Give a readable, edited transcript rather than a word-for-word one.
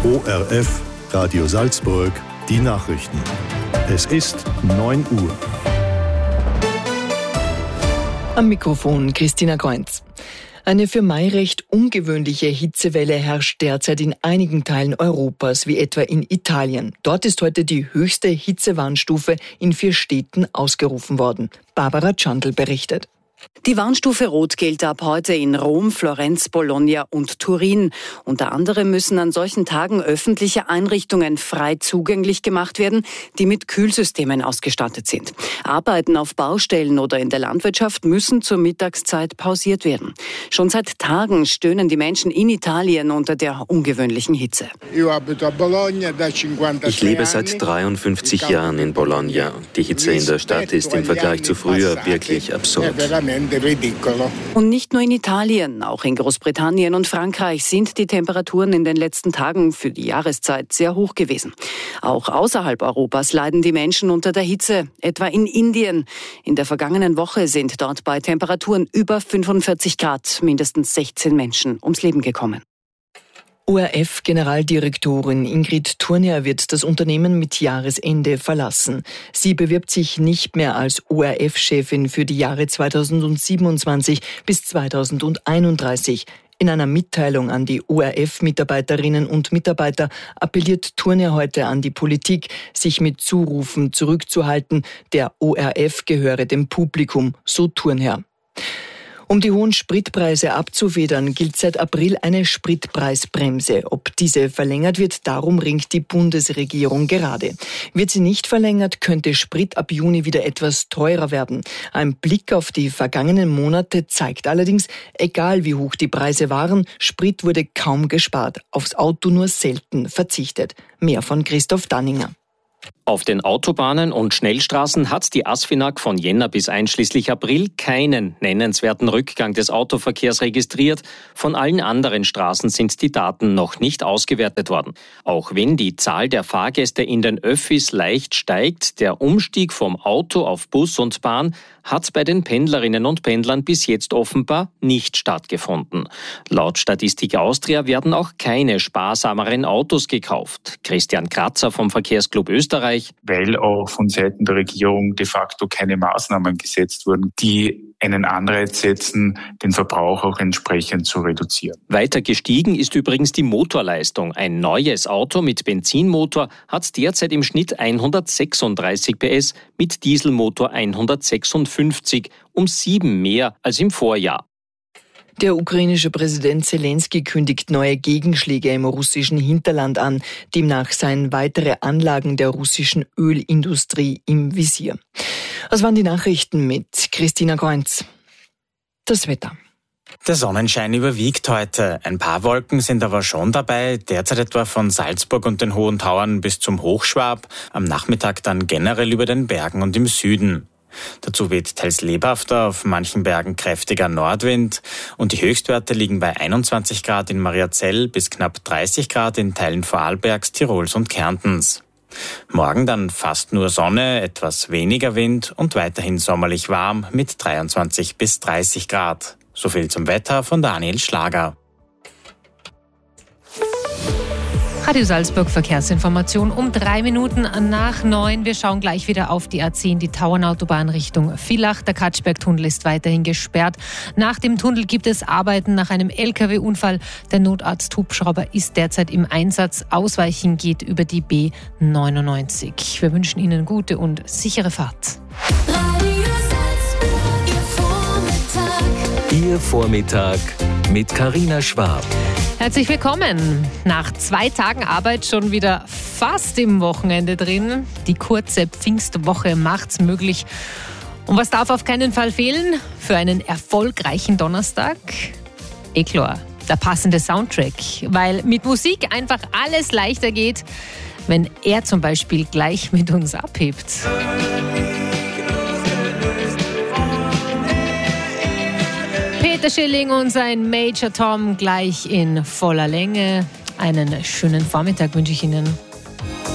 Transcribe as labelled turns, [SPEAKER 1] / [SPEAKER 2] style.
[SPEAKER 1] ORF, Radio Salzburg, die Nachrichten. Es ist 9 Uhr.
[SPEAKER 2] Am Mikrofon Christina Kreunz. Eine für Mai recht ungewöhnliche Hitzewelle herrscht derzeit in einigen Teilen Europas, wie etwa in Italien. Dort ist heute die höchste Hitzewarnstufe in 4 Städten ausgerufen worden. Barbara Tschandl berichtet.
[SPEAKER 3] Die Warnstufe Rot gilt ab heute in Rom, Florenz, Bologna und Turin. Unter anderem müssen an solchen Tagen öffentliche Einrichtungen frei zugänglich gemacht werden, die mit Kühlsystemen ausgestattet sind. Arbeiten auf Baustellen oder in der Landwirtschaft müssen zur Mittagszeit pausiert werden. Schon seit Tagen stöhnen die Menschen in Italien unter der ungewöhnlichen Hitze.
[SPEAKER 4] Ich lebe seit 53 Jahren in Bologna. Die Hitze in der Stadt ist im Vergleich zu früher wirklich absurd.
[SPEAKER 3] Und nicht nur in Italien, auch in Großbritannien und Frankreich sind die Temperaturen in den letzten Tagen für die Jahreszeit sehr hoch gewesen. Auch außerhalb Europas leiden die Menschen unter der Hitze, etwa in Indien. In der vergangenen Woche sind dort bei Temperaturen über 45 Grad mindestens 16 Menschen ums Leben gekommen.
[SPEAKER 2] ORF-Generaldirektorin Ingrid Thurnherr wird das Unternehmen mit Jahresende verlassen. Sie bewirbt sich nicht mehr als ORF-Chefin für die Jahre 2027 bis 2031. In einer Mitteilung an die ORF-Mitarbeiterinnen und Mitarbeiter appelliert Thurnherr heute an die Politik, sich mit Zurufen zurückzuhalten. Der ORF gehöre dem Publikum, so Thurnherr. Um die hohen Spritpreise abzufedern, gilt seit April eine Spritpreisbremse. Ob diese verlängert wird, darum ringt die Bundesregierung gerade. Wird sie nicht verlängert, könnte Sprit ab Juni wieder etwas teurer werden. Ein Blick auf die vergangenen Monate zeigt allerdings, egal wie hoch die Preise waren, Sprit wurde kaum gespart, aufs Auto nur selten verzichtet. Mehr von Christoph Danninger.
[SPEAKER 5] Auf den Autobahnen und Schnellstraßen hat die ASFINAG von Jänner bis einschließlich April keinen nennenswerten Rückgang des Autoverkehrs registriert. Von allen anderen Straßen sind die Daten noch nicht ausgewertet worden. Auch wenn die Zahl der Fahrgäste in den Öffis leicht steigt, der Umstieg vom Auto auf Bus und Bahn hat bei den Pendlerinnen und Pendlern bis jetzt offenbar nicht stattgefunden. Laut Statistik Austria werden auch keine sparsameren Autos gekauft. Christian Kratzer vom Verkehrsclub Österreich.
[SPEAKER 6] Weil auch von Seiten der Regierung de facto keine Maßnahmen gesetzt wurden, die einen Anreiz setzen, den Verbrauch auch entsprechend zu reduzieren.
[SPEAKER 5] Weiter gestiegen ist übrigens die Motorleistung. Ein neues Auto mit Benzinmotor hat derzeit im Schnitt 136 PS, mit Dieselmotor 156, um 7 mehr als im Vorjahr.
[SPEAKER 2] Der ukrainische Präsident Zelensky kündigt neue Gegenschläge im russischen Hinterland an. Demnach seien weitere Anlagen der russischen Ölindustrie im Visier. Das waren die Nachrichten mit Christina Kreunz. Das Wetter.
[SPEAKER 7] Der Sonnenschein überwiegt heute. Ein paar Wolken sind aber schon dabei, derzeit etwa von Salzburg und den Hohen Tauern bis zum Hochschwab, am Nachmittag dann generell über den Bergen und im Süden. Dazu weht teils lebhafter, auf manchen Bergen kräftiger Nordwind und die Höchstwerte liegen bei 21 Grad in Mariazell bis knapp 30 Grad in Teilen Vorarlbergs, Tirols und Kärntens. Morgen dann fast nur Sonne, etwas weniger Wind und weiterhin sommerlich warm mit 23 bis 30 Grad. So viel zum Wetter von Daniel Schlager.
[SPEAKER 8] Radio Salzburg Verkehrsinformation um 3 Minuten nach 9. Wir schauen gleich wieder auf die A10, die Tauernautobahn Richtung Villach. Der Katschberg-Tunnel ist weiterhin gesperrt. Nach dem Tunnel gibt es Arbeiten nach einem LKW-Unfall. Der Notarzt-Hubschrauber ist derzeit im Einsatz. Ausweichen geht über die B99. Wir wünschen Ihnen gute und sichere Fahrt.
[SPEAKER 9] Ihr Vormittag mit Carina Schwab.
[SPEAKER 8] Herzlich willkommen. Nach 2 Tagen Arbeit schon wieder fast im Wochenende drin. Die kurze Pfingstwoche macht's möglich. Und was darf auf keinen Fall fehlen für einen erfolgreichen Donnerstag? Eclor, der passende Soundtrack. Weil mit Musik einfach alles leichter geht, wenn er zum Beispiel gleich mit uns abhebt. Peter Schilling und sein Major Tom gleich in voller Länge. Einen schönen Vormittag wünsche ich Ihnen.